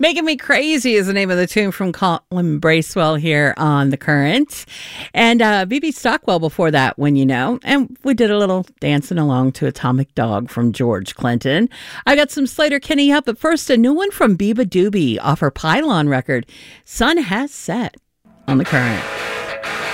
Making Me Crazy is the name of the tune from Colin Bracewell here on The Current. And B.B. Stockwell before that, When You Know. And we did a little dancing along to Atomic Dog from George Clinton. I got some Slater-Kinney up, but first a new one from Biba Doobie off her Pylon record, Sun Has Set on The Current.